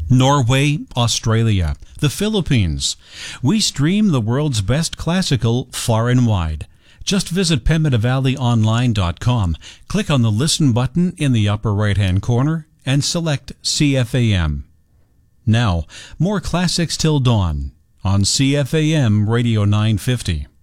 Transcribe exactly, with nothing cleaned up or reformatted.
Norway, Australia, the Philippines. We stream the world's best classical far and wide. Just visit pemmitta valley online dot com, click on the Listen button in the upper right-hand corner, and select C F A M. Now, more classics till dawn on C F A M Radio nine fifty.